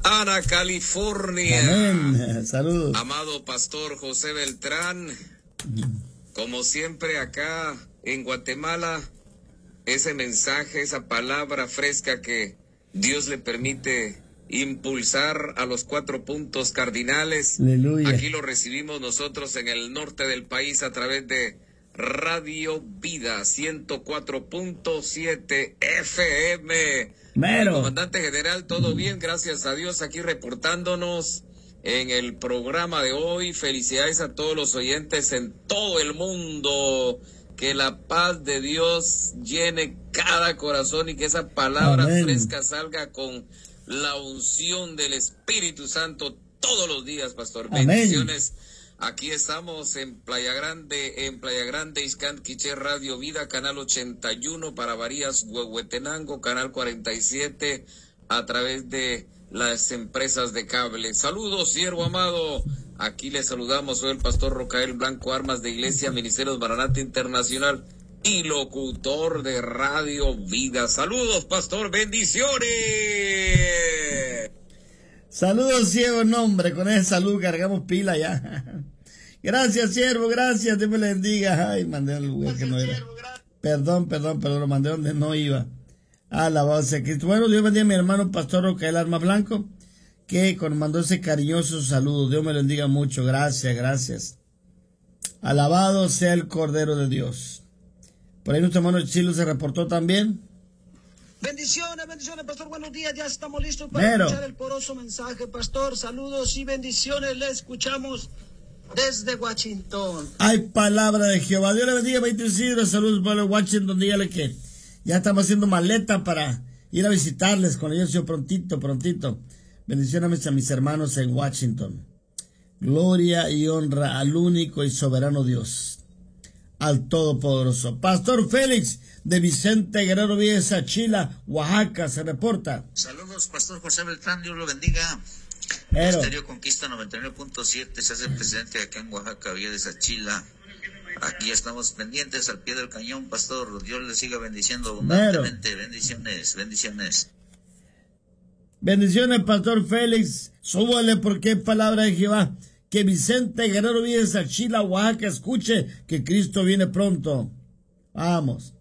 Ana, California. Amén. Saludos. Amado Pastor José Beltrán, como siempre acá en Guatemala, ese mensaje, esa palabra fresca que Dios le permite impulsar a los 4 puntos cardinales. Aleluya. Aquí lo recibimos nosotros en el norte del país a través de Radio Vida 104.7 FM. Mero. Comandante General, todo bien, gracias a Dios, aquí reportándonos en el programa de hoy. Felicidades a todos los oyentes en todo el mundo. Que la paz de Dios llene cada corazón y que esa palabra Amén. fresca salga con la unción del Espíritu Santo todos los días, Pastor. Amén. Bendiciones. Aquí estamos en Playa Grande, Ixcán, Quiché, Radio Vida, canal 81 para Varías, Huehuetenango, canal 47 a través de las empresas de cable. Saludos, siervo amado. Aquí le saludamos, soy el pastor Rocael Blanco Armas de Iglesia Ministerios Maranata Internacional y locutor de Radio Vida. Saludos, pastor, bendiciones. Saludos, siervo, nombre, con esa salud cargamos pila ya. Gracias, siervo, gracias, Dios me le bendiga. Ay, mandé al lugar que no era. Perdón, lo mandé donde no iba. Alabado sea Cristo. Bueno, Dios bendiga a mi hermano pastor Rocael Armas Blanco, que mandó ese cariñoso saludo. Dios me lo bendiga mucho. Gracias. Alabado sea el Cordero de Dios. Por ahí nuestro hermano Chilo se reportó también. Bendiciones, pastor, buenos días, ya estamos listos para escuchar el poroso mensaje, pastor. Saludos y bendiciones, le escuchamos desde Washington. Hay palabra de Jehová. Dios le bendiga, 20 Isidro. Saludos para Washington, dígale que ya estamos haciendo maleta para ir a visitarles con ellos prontito. Bendiciones a mis hermanos en Washington. Gloria y honra al único y soberano Dios, al Todopoderoso. Pastor Félix de Vicente Guerrero Víez, Achila, Oaxaca, se reporta. Saludos, Pastor José Beltrán, Dios lo bendiga. Estéreo Conquista 99.7 se hace presente acá en Oaxaca, Villa de Sachila. Aquí estamos pendientes al pie del cañón, Pastor. Dios le siga bendiciendo abundantemente. Bendiciones. Bendiciones, Pastor Félix. Súbale porque es palabra de Jehová. Que Vicente Guerrero Víez, Achila, Oaxaca, escuche que Cristo viene pronto. Vamos.